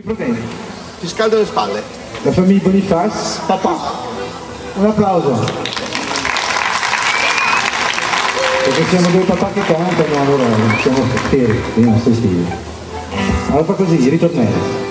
Che problemi? Ti scaldo le spalle. La famiglia Boniface? Papà. Un applauso. Perché siamo due papà che cantano, allora siamo fieri dei nostri stili. Allora fa così, ritornello.